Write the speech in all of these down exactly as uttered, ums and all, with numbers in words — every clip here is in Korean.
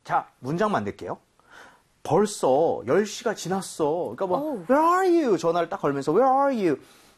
자, 문장 만들게요. 벌써 열 시가 지났어. 그러니까 뭐, Oh. Where are you? 전화를 딱 걸면서 Where are you?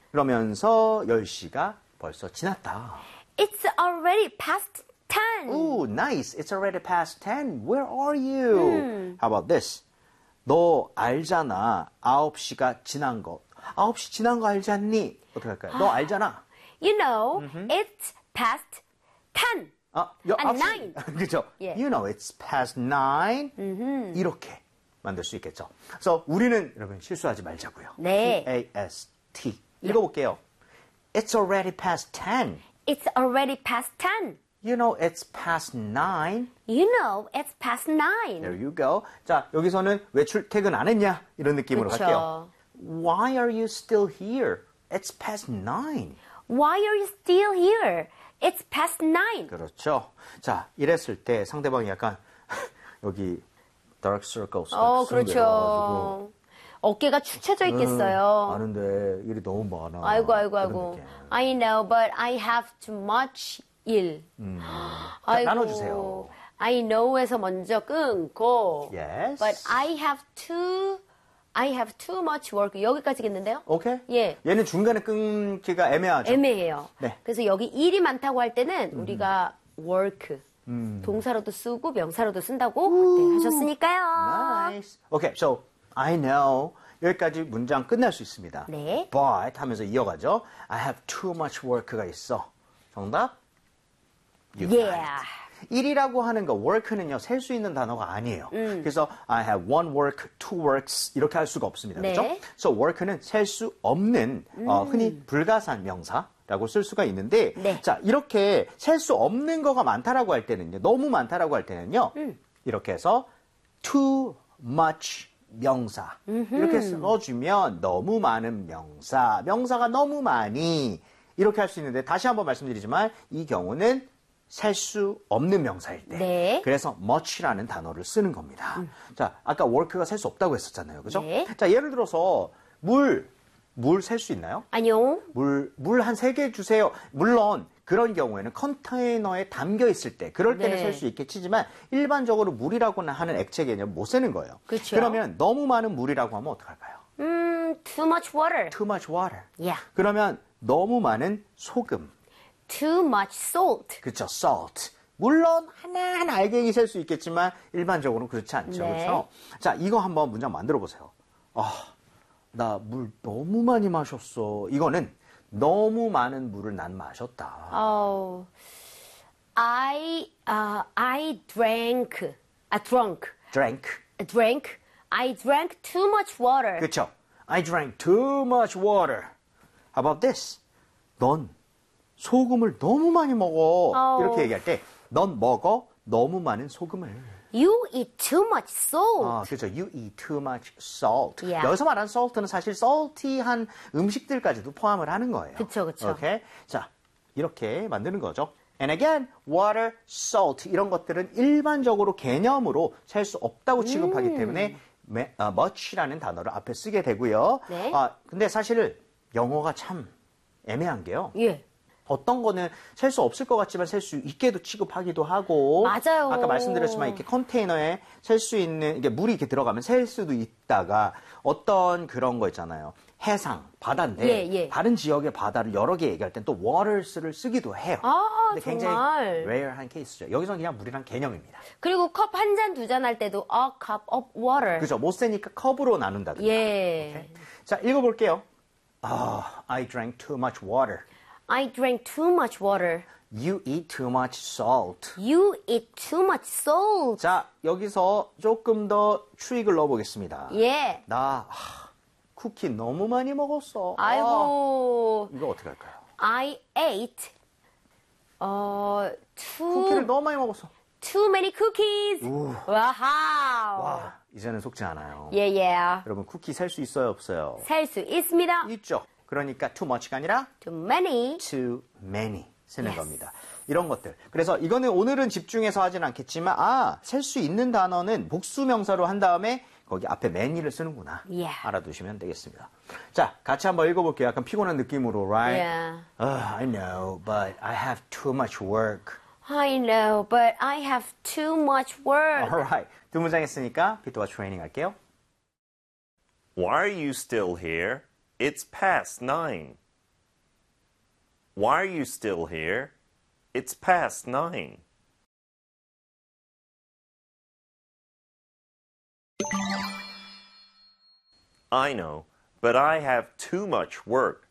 그러면서 열 시가 벌써 지났다. It's already past ten. Ooh, nice. It's already past ten. Where are you? 음. How about this? 너 알잖아. 아홉 시가 지난 거. 아홉 시 지난 거 알지 않니? 어떻게 할까요? 너 알잖아. You know, it's past ten. 아, 여, And 아홉 시. nine. 그죠? 예. You know, it's past nine. 이렇게 만들 수 있겠죠. 그래서 우리는 여러분 실수하지 말자고요. 네. P A S T. 읽어볼게요. It's already past ten. It's already past ten. You know, it's past nine. You know, it's past nine. There you go. 자, 여기서는 왜 출퇴근 안 했냐? 이런 느낌으로 그쵸. 갈게요. Why are you still here? It's past nine. Why are you still here? It's past nine. 그렇죠. 자, 이랬을 때 상대방이 약간 여기 dark circles 어, 그렇죠. 어깨가 축 처져 있겠어요. 음, 아는데 일이 너무 많아. 아이고, 아이고, 그런 아이고. 느낌. I know, but I have too much 일. 음. 아이고. 나눠주세요. I know에서 먼저 끊고. Yes. But I have too, I have too much work. 여기까지겠는데요? 오케이? 예. 얘는 중간에 끊기가 애매하죠. 애매해요. 네. 그래서 여기 일이 많다고 할 때는 우리가 work. 음. 동사로도 쓰고 명사로도 쓴다고 그때 하셨으니까요. Nice. Okay, so I know. 여기까지 문장 끝날 수 있습니다. 네. But 하면서 이어가죠. I have too much work가 있어. 정답? You got Yeah. it. 일이라고 하는 거, work는요, 셀 수 있는 단어가 아니에요. 음. 그래서 I have one work, two works 이렇게 할 수가 없습니다. 네. 그렇죠? So work는 셀 수 없는 음. 어, 흔히 불가산 명사라고 쓸 수가 있는데 네. 자, 이렇게 셀 수 없는 거가 많다라고 할 때는요. 너무 많다라고 할 때는요. 음. 이렇게 해서 too much 명사 이렇게 써주면 너무 많은 명사, 명사가 너무 많이 이렇게 할 수 있는데 다시 한번 말씀드리지만 이 경우는 셀 수 없는 명사일 때 네. 그래서 much라는 단어를 쓰는 겁니다. 음. 자, 아까 work가 셀 수 없다고 했었잖아요. 그죠? 네. 자, 예를 들어서 물, 물 셀 수 있나요? 아니요. 물, 물 한 세 개 주세요. 물론 그런 경우에는 컨테이너에 담겨 있을 때 그럴 때는 네. 셀 수 있게 치지만 일반적으로 물이라고 하는 액체 개념 못 세는 거예요. 그쵸. 그러면 너무 많은 물이라고 하면 어떡할까요? 음, too much water. Too much water. Yeah. 그러면 너무 많은 소금. Too much salt. 그렇죠. salt. 물론 하나하나 알갱이 셀 수 있겠지만 일반적으로는 그렇지 않죠. 네. 그렇죠? 자, 이거 한번 문장 만들어 보세요. 아, 나 물 너무 많이 마셨어. 이거는 너무 많은 물을 난 마셨다. Oh, I, uh, I drank, I drunk, drank. I drank, I drank too much water. 그렇죠. I drank too much water. How about this? 넌 소금을 너무 많이 먹어. 어. 이렇게 얘기할 때 넌 먹어 너무 많은 소금을. You eat too much salt. 아, 그렇죠. You eat too much salt. Yeah. 여기서 말하는 salt는 사실 salty한 음식들까지도 포함을 하는 거예요. 그쵸, 그쵸. 오케이? 자, 이렇게 만드는 거죠. And again, water, salt 이런 것들은 일반적으로 개념으로 셀 수 없다고 취급하기 음. 때문에 me- 어, much라는 단어를 앞에 쓰게 되고요. 네. 아, 근데 사실 영어가 참 애매한 게요. 예. 어떤 거는 셀 수 없을 것 같지만 셀 수 있게도 취급하기도 하고 맞아요. 아까 말씀드렸지만 이렇게 컨테이너에 셀 수 있는 이게 물이 이렇게 들어가면 셀 수도 있다가 어떤 그런 거 있잖아요. 해상, 바다인데 예, 예. 다른 지역의 바다를 여러 개 얘기할 땐 또 waters를 쓰기도 해요. 아, 근데 굉장히 정말. rare한 케이스죠. 여기서는 그냥 물이란 개념입니다. 그리고 컵 한 잔, 두 잔 할 때도 a cup of water. 그죠? 못 세니까 컵으로 나눈다든가. 예. 자, 읽어볼게요. 아, I drank too much water. I drank too much water. You eat too much salt. You eat too much salt. 자, 여기서 조금 더 추익을 넣어보겠습니다. 예. 나 하, 쿠키 너무 많이 먹었어. 아이고. 아, 이거 어떻게 할까요? I ate 어 쿠키를 too 너무 많이 먹었어. too many cookies. 우. 와우. 와, 이제는 속지 않아요. 예, 예. 여러분, 쿠키 살 수 있어요, 없어요? 살 수 있습니다. 있죠. 그러니까 too much가 아니라 Too many. too many 쓰는 Yes. 겁니다. 이런 것들. 그래서 이거는 오늘은 집중해서 하진 않겠지만, 아, 셀 수 있는 단어는 복수 명사로 한 다음에 거기 앞에 many를 쓰는구나. Yeah. 알아두시면 되겠습니다. 자, 같이 한번 읽어볼게요. 약간 피곤한 느낌으로, right? Yeah. Uh, I know, but I have too much work. I know, but I have too much work. Alright. 두 문장 했으니까 비트와 트레이닝 할게요. Why are you still here? It's past nine. Why are you still here? It's past nine. I know, but I have too much work.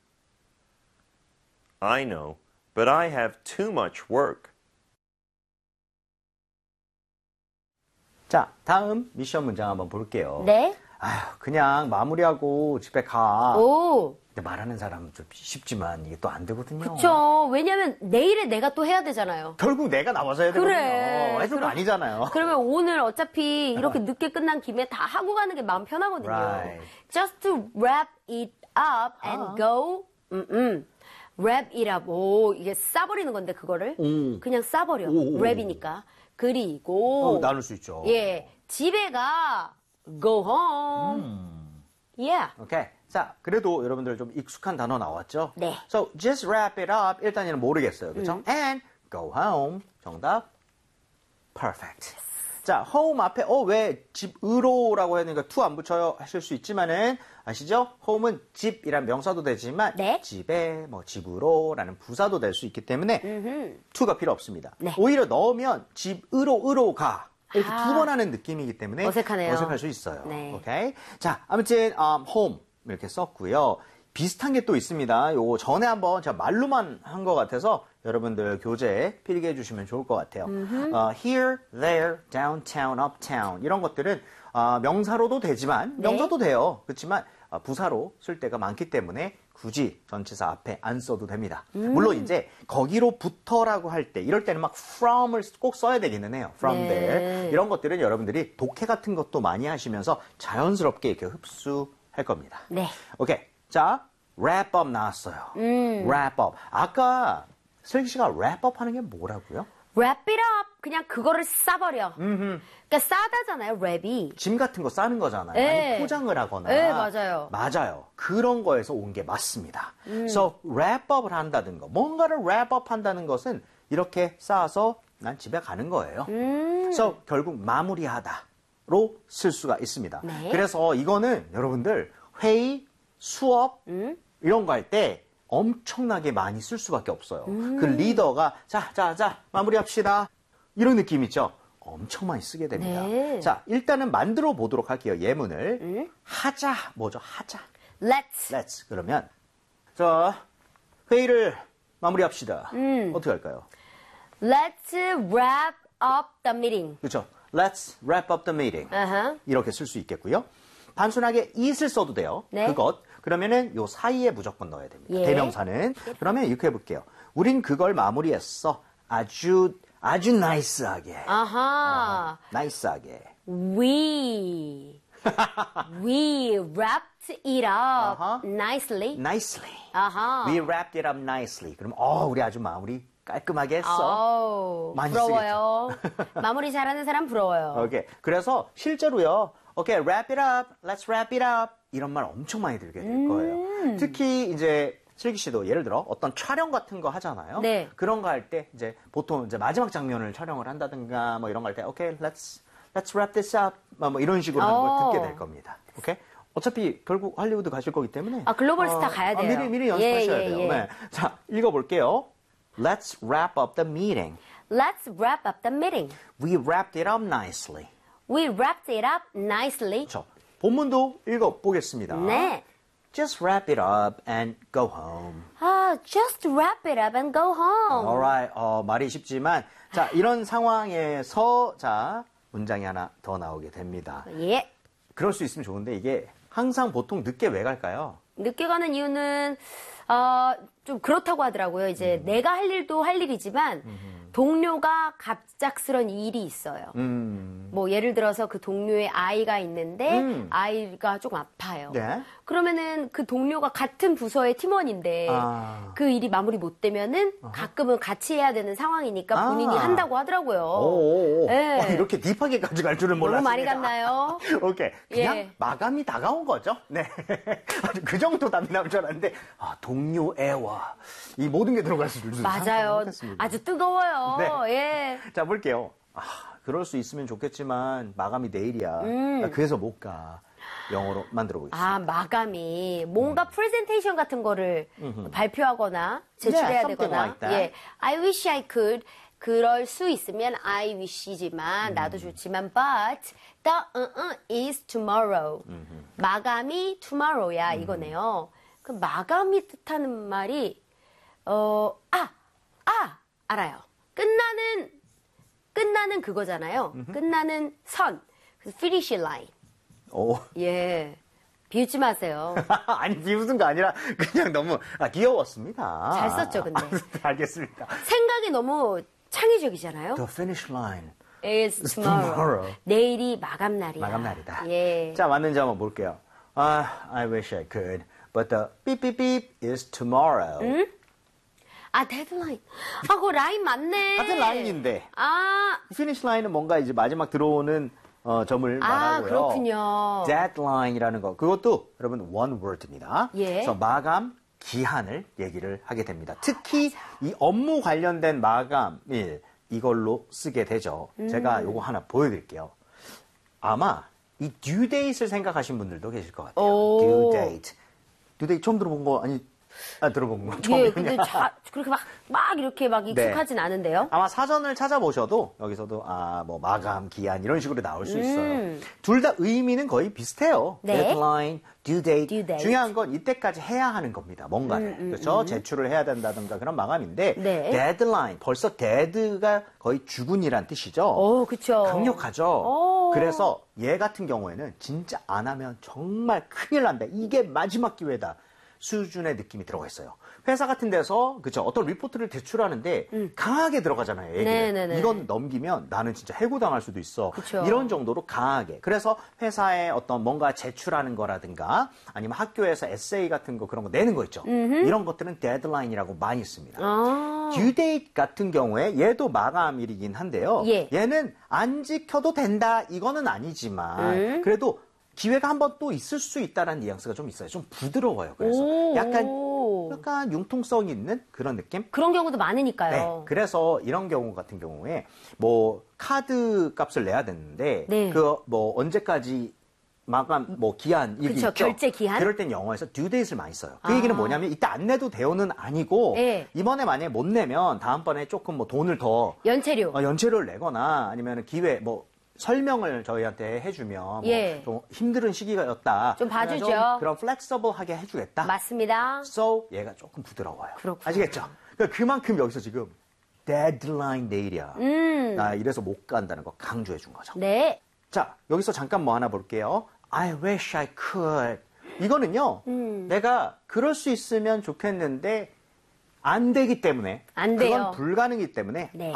I know, but I have too much work. 자, 다음 미션 문장 한번 볼게요. 네. 아휴, 그냥 마무리하고 집에 가. 오. 근데 말하는 사람은 좀 쉽지만 이게 또 안 되거든요. 그쵸. 왜냐면 내일에 내가 또 해야 되잖아요. 결국 내가 나와서 해야 되거든요. 그래. 해줄 거 아니잖아요. 그러면 오늘 어차피 이렇게 늦게 끝난 김에 다 하고 가는 게 마음 편하거든요. Right. Just to wrap it up and 아. go. 음, 음. wrap it up. 오, 이게 싸버리는 건데 그거를. 오. 그냥 싸버려. 오, 오. wrap이니까. 그리고 어, 나눌 수 있죠. 예, 집에 가. Go home. 음. Yeah. 오케이. 자, 그래도 여러분들 좀 익숙한 단어 나왔죠? 네. So, just wrap it up. 일단 얘는 모르겠어요. 그렇죠? 음. And go home. 정답. Perfect. 자, home 앞에 어, 왜 집으로라고 해야 되니까 to 안 붙여요 하실 수 있지만은 아시죠? home은 집이란 명사도 되지만 네. 집에 뭐 집으로라는 부사도 될 수 있기 때문에 음흠. to가 필요 없습니다. 네. 오히려 넣으면 집으로 으로 가. 이렇게 아. 두 번 하는 느낌이기 때문에 어색하네요. 어색할 수 있어요. 네. 오케이. 자, 아무튼 um, home 이렇게 썼고요. 비슷한 게 또 있습니다. 요거 전에 한번 제가 말로만 한 것 같아서 여러분들 교재에 필기해 주시면 좋을 것 같아요. 어, here, there, downtown, uptown 이런 것들은 어, 명사로도 되지만 네. 명사도 돼요. 그렇지만 어, 부사로 쓸 때가 많기 때문에 굳이 전치사 앞에 안 써도 됩니다. 음. 물론 이제 거기로부터라고 할 때 이럴 때는 막 from을 꼭 써야 되기는 해요. from 네. there 이런 것들은 여러분들이 독해 같은 것도 많이 하시면서 자연스럽게 이렇게 흡수할 겁니다. 네. 오케이. 자, wrap up 나왔어요. 음. wrap up. 아까 슬기 씨가 wrap up 하는 게 뭐라고요? wrap it up. 그냥 그거를 싸버려. 그러니까 싸다잖아요, 랩이. 짐 같은 거 싸는 거잖아요. 네. 아니, 포장을 하거나. 네, 맞아요. 맞아요. 그런 거에서 온 게 맞습니다. So, wrap up을 한다는 거. 뭔가를 wrap up 한다는 것은 이렇게 싸서 난 집에 가는 거예요. 음. So, 결국 마무리하다로 쓸 수가 있습니다. 네. 그래서 이거는 여러분들 회의, 수업, 음. 이런 거 할 때 엄청나게 많이 쓸 수밖에 없어요. 음. 그 리더가 자, 자, 자, 마무리합시다. 이런 느낌 있죠? 엄청 많이 쓰게 됩니다. 네. 자, 일단은 만들어 보도록 할게요. 예문을. 음. 하자. 뭐죠? 하자. Let's. Let's. 그러면 자, 회의를 마무리합시다. 음. 어떻게 할까요? Let's wrap up the meeting. 그렇죠. Let's wrap up the meeting. Uh-huh. 이렇게 쓸 수 있겠고요. 단순하게 it을 써도 돼요. 네. 그것. 그러면은 요 사이에 무조건 넣어야 됩니다. 예. 대명사는. 그러면 이렇게 해볼게요. 우린 그걸 마무리했어. 아주 아주 나이스하게. 아하. 나이스하게. We. We wrapped it up 아하. nicely. Nicely. 아하. We wrapped it up nicely. 그럼 어 우리 아주 마무리 깔끔하게 했어. 아우, 많이 부러워요. 마무리 잘하는 사람 부러워요. 오케이. 그래서 실제로요. 오케이, wrap it up. Let's wrap it up. 이런 말 엄청 많이 들게 될 거예요. 음. 특히 이제 슬기 씨도 예를 들어 어떤 촬영 같은 거 하잖아요. 네. 그런 거 할 때 이제 보통 이제 마지막 장면을 촬영을 한다든가 뭐 이런 거 할 때 오케이, let's let's wrap this up. 뭐 이런 식으로 하는 걸 오. 듣게 될 겁니다. 오케이? 어차피 결국 할리우드 가실 거기 때문에 아, 글로벌 스타 가야 돼요. 미리 미리 연습하셔야 예, 예, 돼요. 예. 네. 자, 읽어 볼게요. Let's wrap up the meeting. Let's wrap up the meeting. We wrapped it up nicely. We wrapped it up nicely. 저 본문도 읽어 보겠습니다. 네. Just wrap it up and go home. 아, just wrap it up and go home. Alright. 어, 말이 쉽지만 자, 이런 상황에서 자, 문장이 하나 더 나오게 됩니다. 예. 그럴 수 있으면 좋은데 이게 항상 보통 늦게 왜 갈까요? 늦게 가는 이유는 어, 좀 그렇다고 하더라고요. 이제 음. 내가 할 일도 할 일이지만 동료가 갑작스런 일이 있어요. 음. 뭐 예를 들어서 그 동료의 아이가 있는데 음. 아이가 조금 아파요. 네. 그러면은 그 동료가 같은 부서의 팀원인데 아. 그 일이 마무리 못 되면은 가끔은 같이 해야 되는 상황이니까 본인이 아. 한다고 하더라고요. 오, 네. 어, 이렇게 딥하게까지 갈 줄은 너무 몰랐습니다. 많이 갔나요? 오케이. 그냥 예. 마감이 다가온 거죠. 네. 그 정도 답이 나올 줄 알았는데, 아, 동료 애와 이 모든 게 들어갈 줄 맞아요. 못했습니다. 아주 뜨거워요. 네. 예. 자, 볼게요. 아, 그럴 수 있으면 좋겠지만, 마감이 내일이야. 음. 나 그래서 못 가. 영어로 만들어 보겠습니다. 아, 마감이 뭔가 프레젠테이션 같은 거를 발표하거나 제출해야 Yeah, something 되거나. like that. 예. I wish I could. 그럴 수 있으면 I wish이지만 나도 좋지만 but the uh, uh, is tomorrow. 마감이 tomorrow야 이거네요. 그 마감이 뜻하는 말이 어, 아, 아, 알아요. 끝나는 끝나는 그거잖아요. 끝나는 선. 그래서 finish line. 오. 예. 비웃지 마세요. 아니, 비웃은 거 아니라, 그냥 너무, 아, 귀여웠습니다. 잘 썼죠, 근데. 아, 알겠습니다. 생각이 너무 창의적이잖아요. The finish line. Is tomorrow. tomorrow. 내일이 마감 날이야. 마감 날이다. 예. 자, 맞는지 한번 볼게요. 아, I wish I could, but the beep beep beep is tomorrow. 아, 데드라인. 아, 그거 라인 맞네. 같은 라인인데, 아, finish line은 뭔가 이제 마지막 들어오는 어, 점을 아, 말하고요. 그렇군요. deadline이라는 거, 그것도 여러분 one word입니다. 예. 그래서 마감 기한을 얘기를 하게 됩니다. 특히 이 업무 관련된 마감일 이걸로 쓰게 되죠. 음. 제가 요거 하나 보여드릴게요. 아마 이 due date을 생각하신 분들도 계실 것 같아요. 오. due date. due date 처음 들어본 거 아니? 아, 들어본 거 예, 처음이군요. 근데 자, 그렇게 막, 막 이렇게 막 익숙하진 않은데요. 아마 사전을 찾아보셔도 여기서도 아, 뭐 마감 기한 이런 식으로 나올 수 있어요. 음. 둘 다 의미는 거의 비슷해요. 네. deadline, due date. due date. 중요한 건 이때까지 해야 하는 겁니다. 뭔가를. 그렇죠? 제출을 해야 된다든가 그런 마감인데 네. deadline, 벌써 dead가 거의 죽은이란 뜻이죠. 오, 그쵸. 강력하죠. 오. 그래서 얘 같은 경우에는 진짜 안 하면 정말 큰일 난다. 이게 마지막 기회다. 수준의 느낌이 들어가 있어요. 회사 같은 데서 그죠 어떤 리포트를 제출하는데 강하게 들어가잖아요. 얘기를. 네네네. 이건 넘기면 나는 진짜 해고당할 수도 있어. 그쵸. 이런 정도로 강하게. 그래서 회사에 어떤 뭔가 제출하는 거라든가 아니면 학교에서 에세이 같은 거 그런 거 내는 거 있죠. 이런 것들은 데드라인이라고 많이 씁니다. 아. due date 같은 경우에 얘도 마감일이긴 한데요. 예. 얘는 안 지켜도 된다 이거는 아니지만 음. 그래도 기회가 한 번 또 있을 수 있다는 뉘앙스가 좀 있어요. 좀 부드러워요. 그래서 오. 약간 약간 융통성 있는 그런 느낌? 그런 경우도 네. 많으니까요. 그래서 이런 경우 같은 경우에 뭐 카드 값을 내야 되는데 네. 그 뭐 언제까지 마감 뭐 기한 이게 그쵸, 있죠. 결제 기한? 그럴 땐 영어에서 due date을 많이 써요. 그 아. 얘기는 뭐냐면 이때 안 내도 돼요는 아니고 네. 이번에 만약에 못 내면 다음번에 조금 뭐 돈을 더 연체료. 어, 연체료를 내거나 아니면 기회 뭐 설명을 저희한테 해주면 예. 뭐 좀 힘든 시기가였다. 좀 봐주죠. 좀 그런 플렉서블하게 해주겠다. 맞습니다. So 얘가 조금 부드러워요. 그렇구나. 아시겠죠? 그러니까 그만큼 여기서 지금 데드라인 내일이야. 음. 나 이래서 못 간다는 거 강조해 준 거죠. 네. 자, 여기서 잠깐 뭐 하나 볼게요. I wish I could. 이거는요. 음. 내가 그럴 수 있으면 좋겠는데 안 되기 때문에 안 돼요. 그건 불가능이기 때문에 네.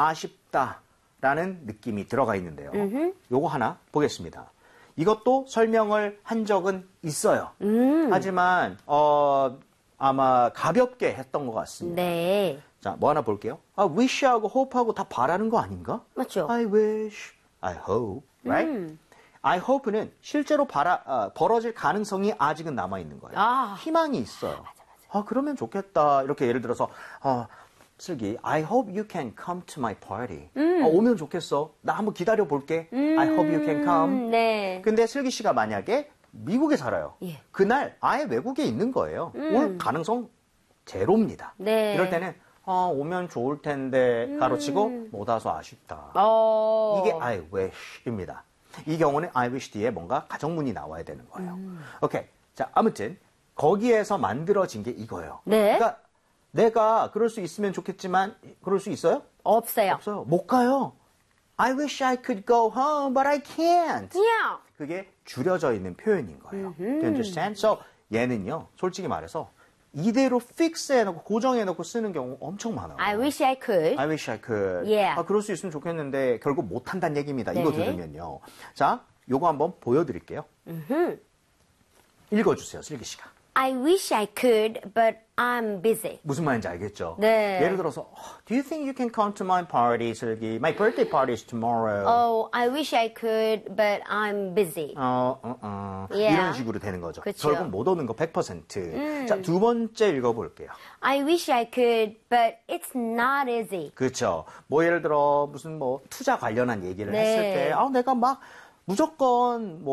아쉽다라는 느낌이 들어가 있는데요. 요거 하나 보겠습니다. 이것도 설명을 한 적은 있어요. 음. 하지만 어, 아마 가볍게 했던 것 같습니다. 네. 자, 뭐 하나 볼게요. 아, wish하고 hope하고 다 바라는 거 아닌가? 맞죠. I wish, I hope, right? 음. I hope는 실제로 바라, 아, 벌어질 가능성이 아직은 남아 있는 거예요. 아. 희망이 있어요. 아, 그러면 좋겠다. 이렇게 예를 들어서 아, 슬기, I hope you can come to my party. 음. 아, 오면 좋겠어. 나 한번 기다려 볼게. I hope you can come. 음, 네. 근데 슬기 씨가 만약에 미국에 살아요. 예. 그날 아예 외국에 있는 거예요. 올 가능성 제로입니다. 네. 이럴 때는 아, 오면 좋을 텐데 가로치고 못 와서 아쉽다. 어. 이게 I wish입니다. 이 경우는 I wish 뒤에 뭔가 가정문이 나와야 되는 거예요. 음. 오케이. 자, 아무튼 거기에서 만들어진 게 이거예요. 네. 그러니까 내가 그럴 수 있으면 좋겠지만 그럴 수 있어요? 없어요. 없어요. 못 가요. I wish I could go home, but I can't. Yeah. 그게 줄여져 있는 표현인 거예요. Do you understand? So 얘는요, 솔직히 말해서 이대로 fix 해놓고 고정해놓고 쓰는 경우 엄청 많아요. I wish I could. I wish I could. Yeah. 아, 그럴 수 있으면 좋겠는데 결국 못한다는 얘기입니다. 네. 이거 들으면요. 자, 요거 한번 보여드릴게요. 음흠. 읽어주세요, 슬기 씨가. I wish I could, but I'm busy. 무슨 말인지 알겠죠? 네. 예를 들어서, Do you think you can come to my party, 슬기? My birthday party is tomorrow. Oh, I wish I could, but I'm busy. 어, 어, 어. Yeah. 이런 식으로 되는 거죠. 그쵸. 결국 못 오는 거 백 퍼센트. 자, 두 번째 읽어볼게요. I wish I could, but it's not easy. 그렇죠. 뭐 예를 들어 무슨 뭐 투자 관련한 얘기를 네. 했을 때, 아, 내가 막 무조건 뭐